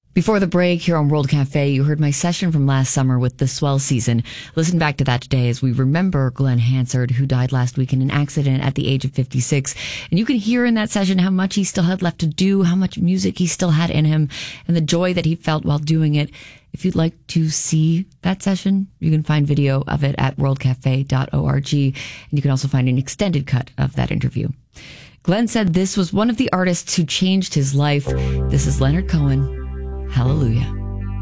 Before the break here on World Cafe, you heard my session from last summer with the Swell Season. Listen back to that today as we remember Glenn Hansard, who died last week in an accident at the age of 56. And you can hear in that session how much he still had left to do, how much music he still had in him, and the joy that he felt while doing it. If you'd like to see that session, you can find video of it at worldcafe.org. And you can also find an extended cut of that interview. Glenn said this was one of the artists who changed his life. This is Leonard Cohen. Hallelujah.